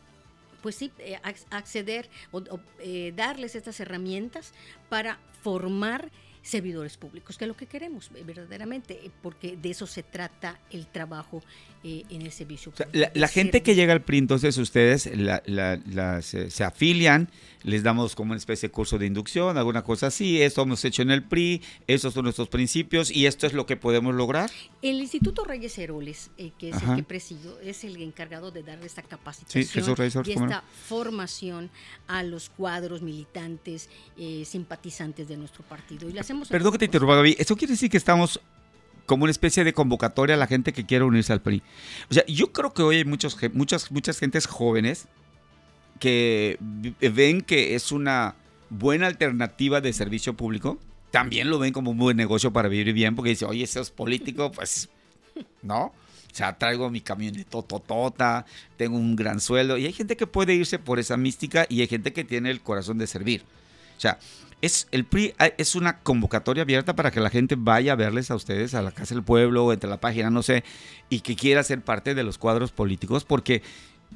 pues sí, eh, acceder o, o eh, darles estas herramientas para formar servidores públicos, que es lo que queremos verdaderamente, porque de eso se trata el trabajo eh, en el servicio público. O sea, la, la gente que llega al P R I, entonces ustedes la, la, la, se, se afilian, les damos como una especie de curso de inducción, alguna cosa así, esto hemos hecho en el P R I, estos son nuestros principios y esto es lo que podemos lograr. El Instituto Reyes Heroles, eh, que es Ajá. el que presido, es el encargado de dar esta capacitación sí, Jesús Reyes Heroles, y esta no? formación a los cuadros militantes, eh, simpatizantes de nuestro partido. Y lo hacemos Perdón que te interrumpa, Gaby, ¿eso quiere decir que estamos como una especie de convocatoria a la gente que quiere unirse al P R I? O sea, yo creo que hoy hay muchos, muchas, muchas gentes jóvenes que ven que es una buena alternativa de servicio público, también lo ven como un buen negocio para vivir bien, porque dicen, oye, ese es político, pues, ¿no? O sea, traigo mi camioneta tototota, tengo un gran sueldo, y hay gente que puede irse por esa mística y hay gente que tiene el corazón de servir. O sea, es, el P R I es una convocatoria abierta para que la gente vaya a verles a ustedes a la Casa del Pueblo o entre la página, no sé, y que quiera ser parte de los cuadros políticos, porque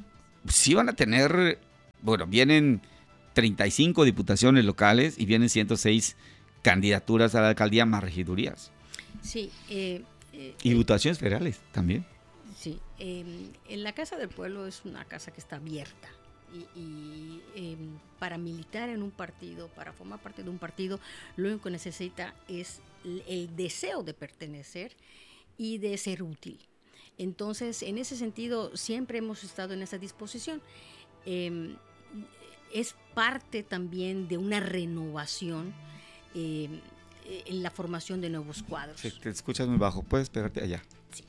sí van a tener, bueno, vienen treinta y cinco diputaciones locales y vienen ciento seis candidaturas a la alcaldía más regidurías. Sí. Eh, eh, y diputaciones federales también. Sí. Eh, en la Casa del Pueblo es una casa que está abierta. Y, y eh, para militar en un partido, para formar parte de un partido, lo único que necesita es el, el deseo de pertenecer y de ser útil. Entonces, en ese sentido, siempre hemos estado en esa disposición. Eh, es parte también de una renovación eh, en la formación de nuevos cuadros. Sí, te escuchas muy bajo, puedes pegarte allá. Sí.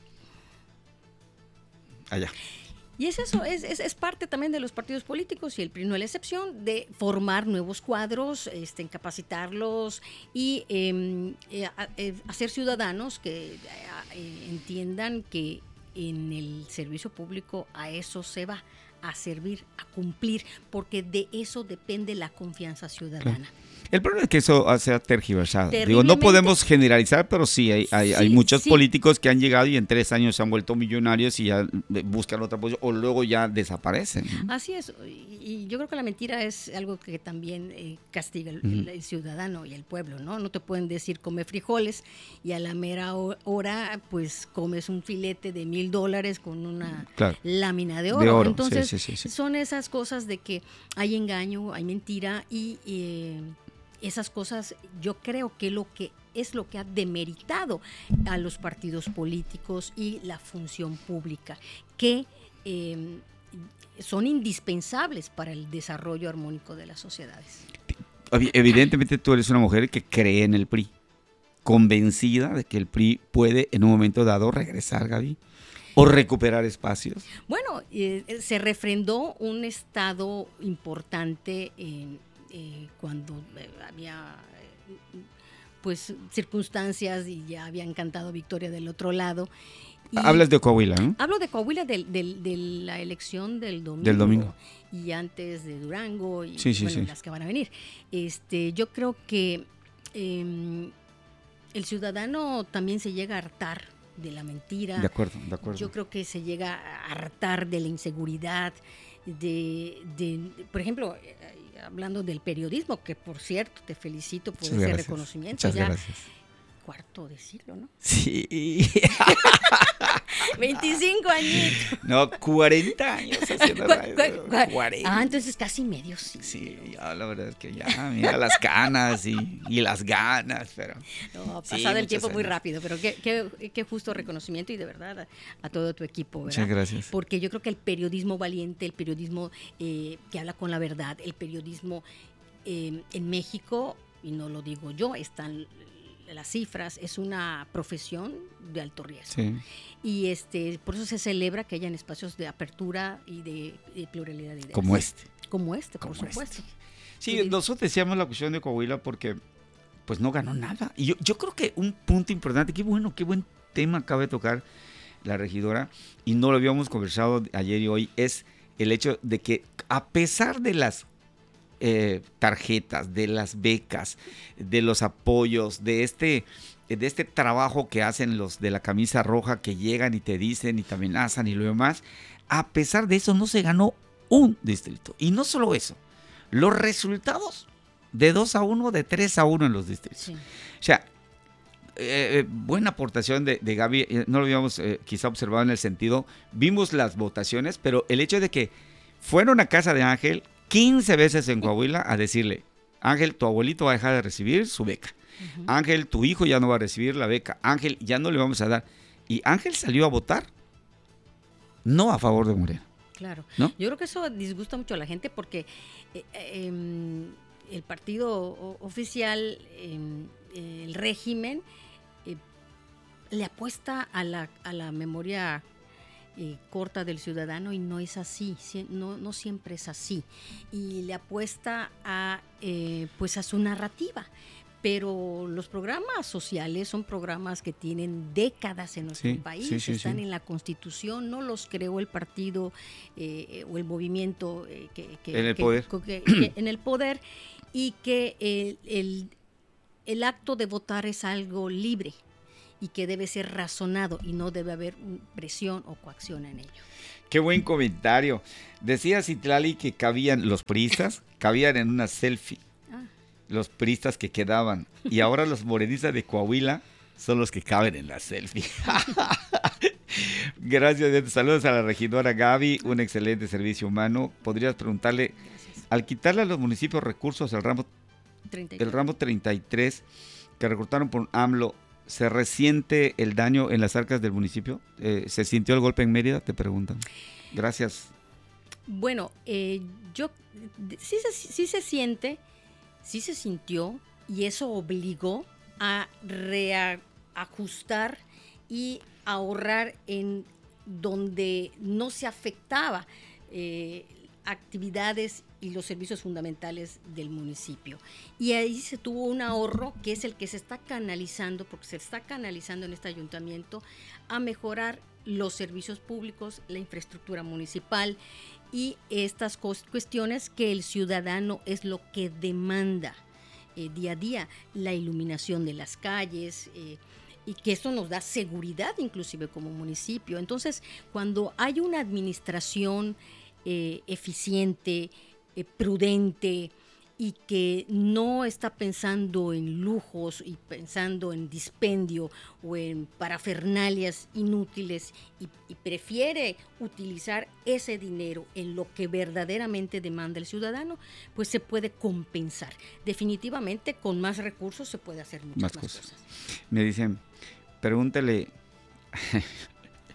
Allá. Y es eso, es, es, es parte también de los partidos políticos, y el P R I no es la excepción, de formar nuevos cuadros, este, capacitarlos y eh, eh, eh, hacer ciudadanos que eh, entiendan que en el servicio público a eso se va, a servir, a cumplir, porque de eso depende la confianza ciudadana. Claro. El problema es que eso se ha tergiversado. Digo, no podemos generalizar, pero sí hay, hay, sí, hay muchos sí. políticos que han llegado y en tres años se han vuelto millonarios y ya buscan otra posición o luego ya desaparecen. Así es. Y yo creo que la mentira es algo que también eh, castiga el, uh-huh. el ciudadano y el pueblo, ¿no? No te pueden decir come frijoles y a la mera hora pues comes un filete de mil dólares con una claro. lámina de oro. De oro. Entonces sí, sí, sí, sí. son esas cosas de que hay engaño, hay mentira y... Eh, esas cosas yo creo que lo que es lo que ha demeritado a los partidos políticos y la función pública, que eh, son indispensables para el desarrollo armónico de las sociedades. Evidentemente tú eres una mujer que cree en el P R I, convencida de que el P R I puede en un momento dado regresar, Gaby, o recuperar espacios. Bueno, eh, se refrendó un estado importante en, eh, cuando eh, había eh, pues circunstancias y ya habían cantado victoria del otro lado. Y hablas de Coahuila, ¿no? Hablo de Coahuila del, del, de la elección del domingo, del domingo y antes de Durango y sí, sí, bueno, sí. las que van a venir. Este, yo creo que eh, el ciudadano también se llega a hartar de la mentira. De acuerdo, de acuerdo. Yo creo que se llega a hartar de la inseguridad, de, de por ejemplo, eh, hablando del periodismo, que por cierto te felicito por Muchas ese gracias. reconocimiento. Muchas ya gracias. Cuarto de siglo, ¿no? Sí. veinticinco añitos. No, cuarenta años haciendo radio. Cu- cu- cuarenta. Ah, entonces casi medio siglo. Sí, ya la verdad es que ya, mira las canas y, y las ganas, pero... No, ha sí, pasado el muchos tiempo muy años. rápido, pero qué, qué, qué justo reconocimiento y de verdad a, a todo tu equipo, ¿verdad? Muchas gracias. Porque yo creo que el periodismo valiente, el periodismo eh, que habla con la verdad, el periodismo eh, en México, y no lo digo yo, están las cifras, es una profesión de alto riesgo. Sí. Y este, por eso se celebra que hayan espacios de apertura y de, de pluralidad de ideas. Como este. Como este, por Como supuesto. este. Sí, nosotros decíamos la cuestión de Coahuila porque pues no ganó nada. Y yo, yo creo que un punto importante, qué bueno, qué buen tema acaba de tocar la regidora, y no lo habíamos conversado ayer y hoy, es el hecho de que a pesar de las eh, tarjetas, de las becas, de los apoyos, de este, de este trabajo que hacen los de la camisa roja, que llegan y te dicen y te amenazan y lo demás, a pesar de eso no se ganó un distrito. Y no solo eso, los resultados de dos a uno, de tres a uno en los distritos. Sí. O sea, eh, buena aportación de, de Gaby, eh, no lo habíamos eh, quizá observado en el sentido, vimos las votaciones, pero el hecho de que fueron a casa de Ángel quince veces en Coahuila a decirle, Ángel, tu abuelito va a dejar de recibir su beca. Uh-huh. Ángel, tu hijo ya no va a recibir la beca. Ángel, ya no le vamos a dar. Y Ángel salió a votar no a favor de Morena. Claro. ¿No? Yo creo que eso disgusta mucho a la gente porque eh, eh, el partido oficial, eh, el régimen, eh, le apuesta a la, a la memoria eh, corta del ciudadano, y no es así, no, no siempre es así. Y le apuesta a, eh, pues a su narrativa. Pero los programas sociales son programas que tienen décadas en nuestro sí, país, sí, sí, están sí. en la Constitución, no los creó el partido eh, o el movimiento eh, que, que, en el que, poder. Que, que, en el poder, y que el, el, el acto de votar es algo libre y que debe ser razonado y no debe haber presión o coacción en ello. Qué buen comentario. Decía Citlali que cabían los priistas, cabían en una selfie. Los priistas que quedaban, y ahora los morenistas de Coahuila son los que caben en la selfie. Gracias, saludos a la regidora Gaby, un excelente servicio humano. Podrías preguntarle, gracias. Al quitarle a los municipios recursos el ramo treinta y tres, el ramo treinta y tres que recortaron por AMLO, ¿se resiente el daño en las arcas del municipio? Eh, ¿Se sintió el golpe en Mérida? Te preguntan. Gracias. Bueno, eh, yo sí se, sí se siente. Sí se sintió, y eso obligó a reajustar y ahorrar en donde no se afectaba eh, actividades y los servicios fundamentales del municipio. Y ahí se tuvo un ahorro que es el que se está canalizando, porque se está canalizando en este ayuntamiento a mejorar los servicios públicos, la infraestructura municipal y estas cuestiones que el ciudadano es lo que demanda eh, día a día, la iluminación de las calles, eh, y que esto nos da seguridad inclusive como municipio. Entonces, cuando hay una administración eh, eficiente, eh, prudente, y que no está pensando en lujos y pensando en dispendio o en parafernalias inútiles, y, y prefiere utilizar ese dinero en lo que verdaderamente demanda el ciudadano, pues se puede compensar. Definitivamente con más recursos se puede hacer muchas más, más cosas. cosas. Me dicen, pregúntale,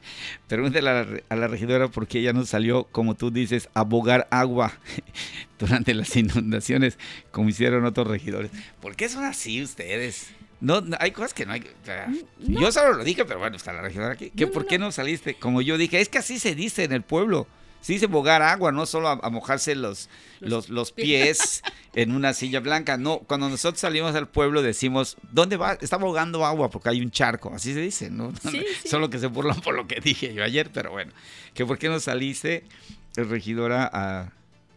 Pregúntale a la, a la regidora por qué ella no salió, como tú dices, a bogar agua durante las inundaciones, como hicieron otros regidores. ¿Por qué son así ustedes? No, no hay cosas que no hay. O sea, no. Yo solo lo dije, pero bueno, está la regidora aquí. ¿Qué, no, ¿Por no, qué no saliste? Como yo dije, es que así se dice en el pueblo. Se dice bogar agua, no solo a, a mojarse los, los, los pies en una silla blanca. No, cuando nosotros salimos al pueblo decimos, ¿dónde va? Está bogando agua porque hay un charco. Así se dice, ¿no? Sí, sí. Solo que se burlan por lo que dije yo ayer, pero bueno. Que ¿por qué no saliste, regidora, a...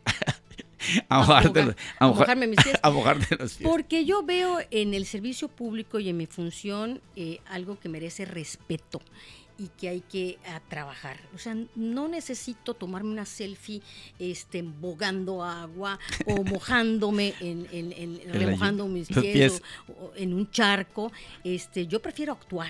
A, mojarte, a, a, a mojarme mis pies. A mojarte los pies. Porque yo veo en el servicio público y en mi función eh, algo que merece respeto y que hay que a, trabajar. O sea, no necesito tomarme una selfie este, bogando agua o mojándome, en, en, en, remojando mis pies, pies. O, o en un charco. Este, yo prefiero actuar.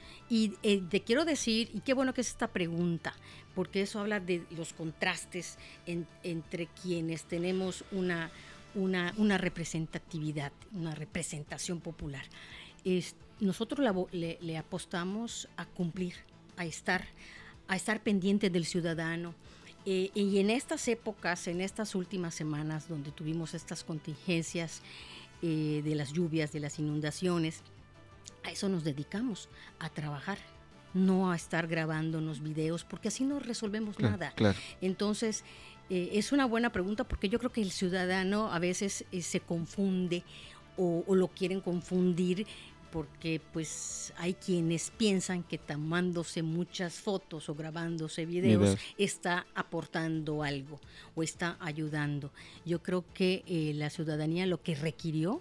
Y eh, te quiero decir, y qué bueno que es esta pregunta, porque eso habla de los contrastes en, entre quienes tenemos una, una, una representatividad, una representación popular. Es, nosotros la, le, le apostamos a cumplir, a estar, a estar pendiente del ciudadano. Eh, y en estas épocas, en estas últimas semanas donde tuvimos estas contingencias eh, de las lluvias, de las inundaciones, a eso nos dedicamos, a trabajar, no a estar grabándonos videos, porque así no resolvemos claro, nada. Claro. Entonces, eh, es una buena pregunta porque yo creo que el ciudadano a veces eh, se confunde o, o lo quieren confundir porque pues hay quienes piensan que tomándose muchas fotos o grabándose videos, videos. está aportando algo o está ayudando. Yo creo que eh, la ciudadanía lo que requirió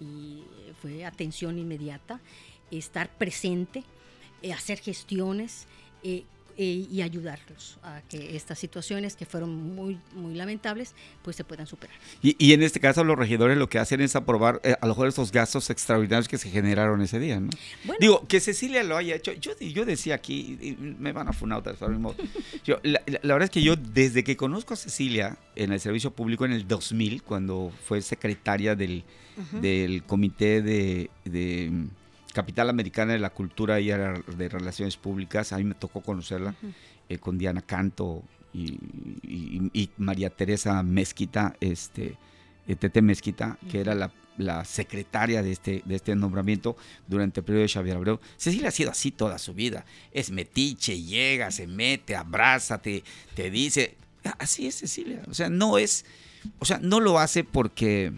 y fue atención inmediata, estar presente, eh, hacer gestiones eh, eh, y ayudarlos a que estas situaciones que fueron muy muy lamentables pues se puedan superar. Y, y en este caso los regidores lo que hacen es aprobar eh, a lo mejor esos gastos extraordinarios que se generaron ese día, ¿no? Bueno, digo, que Cecilia lo haya hecho, yo, yo decía aquí, y me van a funar otra vez, mismo. Yo, la, la, la verdad es que yo desde que conozco a Cecilia en el servicio público en el dos mil, cuando fue secretaria del, uh-huh. del Comité de... de Capital Americana de la Cultura y de Relaciones Públicas, a mí me tocó conocerla uh-huh. eh, con Diana Canto y, y, y María Teresa Mezquita, este, eh, Tete Mezquita, uh-huh. que era la, la secretaria de este, de este nombramiento durante el periodo de Xavier Abreu. Cecilia ha sido así toda su vida, es metiche, llega, se mete, abraza, te, te dice, así es Cecilia, o sea, no es, o sea, no lo hace porque...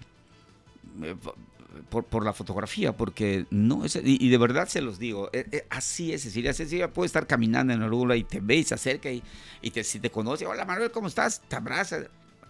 Eh, Por, por la fotografía, porque no es, y, y de verdad se los digo, eh, eh, así es Cecilia. Cecilia puede estar caminando en el lugar y te ve y se acerca y, y te, si te conoce, hola Manuel, ¿cómo estás? Te abraza.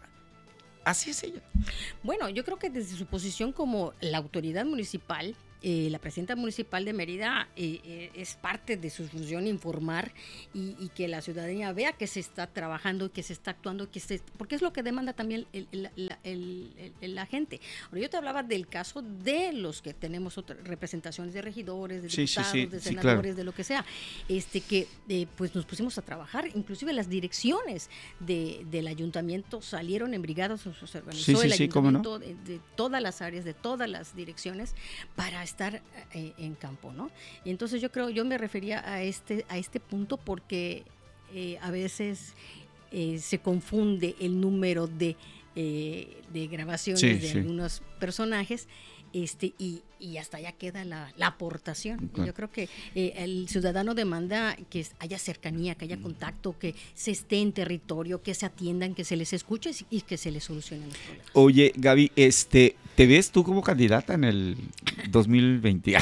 Así es ella. Bueno, yo creo que desde su posición como la autoridad municipal, eh, la presidenta municipal de Mérida eh, eh, es parte de su función informar y, y que la ciudadanía vea que se está trabajando, que se está actuando, que se, porque es lo que demanda también el, el, el, el, el, la gente. Ahora, yo te hablaba del caso de los que tenemos otras representaciones de regidores, de diputados, sí, sí, sí, de senadores, sí, claro. de lo que sea, este que eh, pues nos pusimos a trabajar, inclusive las direcciones de, del ayuntamiento salieron en brigadas, se organizó sí, sí, el sí, ayuntamiento no? de, de todas las áreas, de todas las direcciones para estar eh, en campo, ¿no? Y entonces yo creo, yo me refería a este, a este punto porque eh, a veces eh, se confunde el número de, eh, de grabaciones sí, de sí. algunos personajes este y, y hasta allá queda la, la aportación. Okay. Yo creo que eh, el ciudadano demanda que haya cercanía, que haya contacto, que se esté en territorio, que se atiendan, que se les escuche y que se les solucionen los problemas. Oye, Gaby, este, ¿te ves tú como candidata en el dos mil veinte?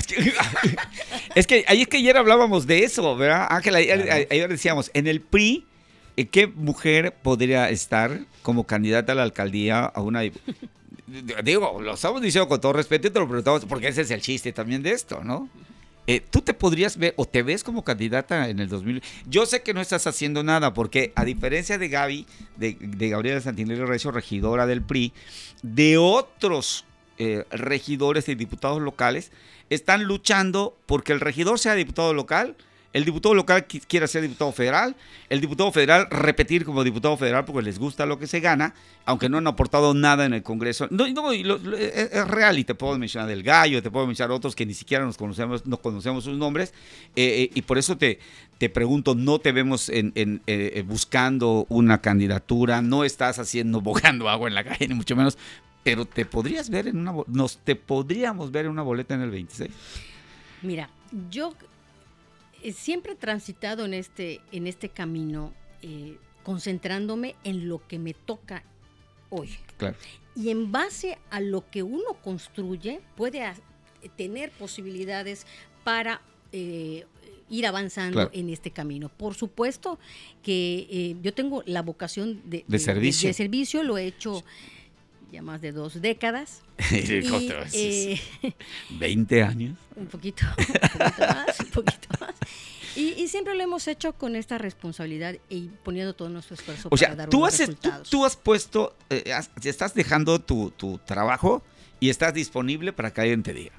Es que ahí es que ayer hablábamos de eso, ¿verdad, Ángela? Ayer, claro. ayer decíamos, en el P R I, ¿qué mujer podría estar como candidata a la alcaldía a una... Digo, lo estamos diciendo con todo respeto y te lo preguntamos porque ese es el chiste también de esto, ¿no? Eh, ¿Tú te podrías ver o te ves como candidata en el dos mil? Yo sé que no estás haciendo nada porque a diferencia de Gaby, de, de Gabriela Santinelli Recio, regidora del P R I, de otros eh, regidores y diputados locales, están luchando porque el regidor sea diputado local El diputado local qui- quiere ser diputado federal, el diputado federal repetir como diputado federal porque les gusta lo que se gana, aunque no han aportado nada en el Congreso. No, no y lo, lo, es, es real, y te puedo mencionar del Gallo, te puedo mencionar otros que ni siquiera nos conocemos, no conocemos sus nombres, eh, eh, y por eso te, te pregunto, no te vemos en, en, eh, buscando una candidatura, no estás haciendo, bogando agua en la calle, ni mucho menos, pero te podrías ver en una, nos te podríamos ver en una boleta en el veintiséis. Mira, yo siempre he transitado en este, en este camino, eh, concentrándome en lo que me toca hoy. Claro. Y en base a lo que uno construye, puede a, tener posibilidades para eh, ir avanzando claro. en este camino. Por supuesto que eh, yo tengo la vocación de, de, de, servicio. de, de servicio, lo he hecho ya más de dos décadas. y, eh, ¿veinte años? Un poquito, un poquito más, un poquito más. Y, y siempre lo hemos hecho con esta responsabilidad y poniendo todo nuestro esfuerzo o sea, para dar tú buenos has, resultados. Tú, tú has puesto, eh, has, estás dejando tu, tu trabajo y estás disponible para que alguien te diga,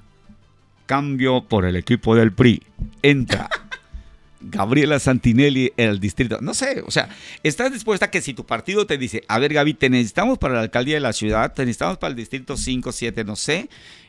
cambio por el equipo del P R I, entra Gabriela Santinelli en el distrito. No sé, o sea, ¿estás dispuesta a que si tu partido te dice, a ver, Gaby, te necesitamos para la alcaldía de la ciudad, te necesitamos para el distrito cinco, siete, no sé,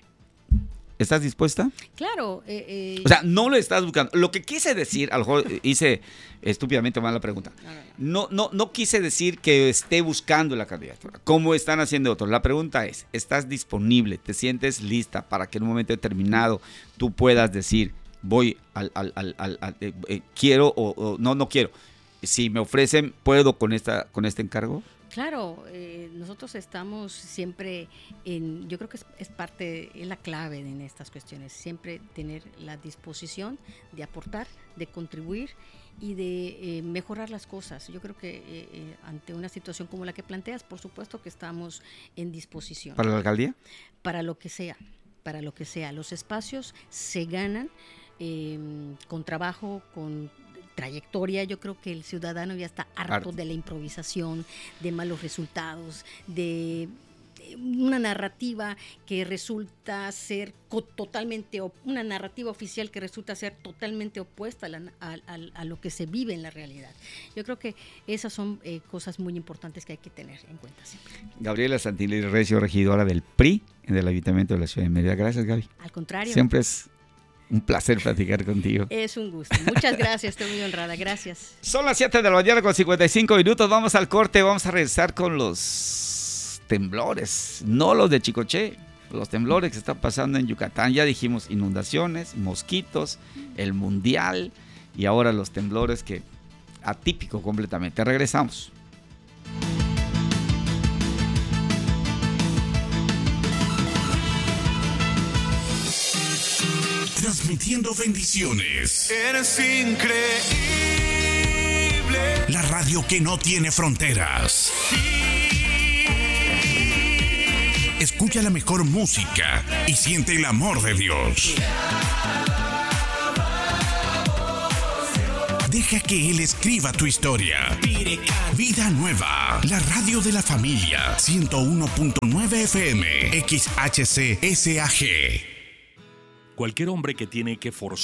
¿estás dispuesta? Claro. Eh, eh, o sea, no lo estás buscando. Lo que quise decir, a lo mejor hice estúpidamente mal la pregunta. No, no, no. No, no, no quise decir que esté buscando la candidatura, como están haciendo otros. La pregunta es, ¿estás disponible? ¿Te sientes lista para que en un momento determinado tú puedas decir, voy al, al, al, al, al eh, eh, quiero o, o no, no quiero? Si me ofrecen, ¿puedo con esta, con este encargo? Claro, eh, nosotros estamos siempre en, yo creo que es, es parte, es la clave en estas cuestiones, siempre tener la disposición de aportar, de contribuir y de eh, mejorar las cosas. Yo creo que eh, eh, ante una situación como la que planteas, por supuesto que estamos en disposición. ¿Para la alcaldía? Para lo que sea, para lo que sea. Los espacios se ganan eh, con trabajo, con trayectoria. Yo creo que el ciudadano ya está harto, harto de la improvisación, de malos resultados, de, de una narrativa que resulta ser co- totalmente, op- una narrativa oficial que resulta ser totalmente opuesta a, la, a, a, a lo que se vive en la realidad. Yo creo que esas son eh, cosas muy importantes que hay que tener en cuenta siempre. Gabriela Santinelli Recio, regidora del P R I en el Ayuntamiento de la Ciudad de Mérida. Gracias, Gaby. Al contrario. Siempre es un placer platicar contigo. Es un gusto. Muchas gracias, estoy muy honrada. Gracias. Son las siete de la mañana con cincuenta y cinco minutos. Vamos al corte. Vamos a regresar con los temblores. No los de Chicoché. Los temblores que están pasando en Yucatán. Ya dijimos inundaciones, mosquitos, el mundial. Y ahora los temblores que atípico completamente. Regresamos. Transmitiendo bendiciones. Eres increíble. La radio que no tiene fronteras. Escucha la mejor música y siente el amor de Dios. Deja que Él escriba tu historia. Vida Nueva, la radio de la familia. ciento uno punto nueve F M, X H C S A G. Cualquier hombre que tiene que forzar